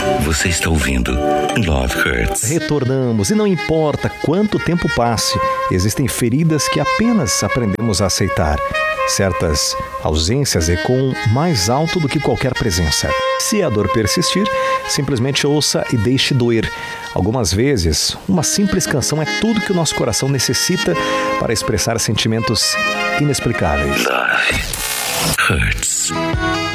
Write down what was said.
Você está ouvindo Love Hurts. Retornamos e não importa quanto tempo passe, existem feridas que apenas aprendemos a aceitar. Certas ausências ecoam mais alto do que qualquer presença. Se a dor persistir, simplesmente ouça e deixe doer. Algumas vezes, uma simples canção é tudo que o nosso coração necessita para expressar sentimentos inexplicáveis. Love Hurts.